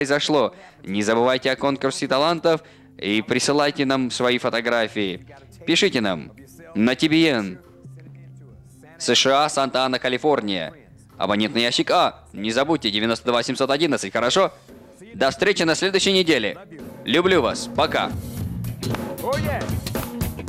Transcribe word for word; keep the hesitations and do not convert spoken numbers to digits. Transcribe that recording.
произошло. Не забывайте о конкурсе талантов и присылайте нам свои фотографии. Пишите нам на Ти Би Эн. США, Санта-Ана, Калифорния. Абонентный ящик А. Не забудьте, девяносто два семьсот одиннадцать, хорошо? До встречи на следующей неделе. Люблю вас. Пока. Oh yeah.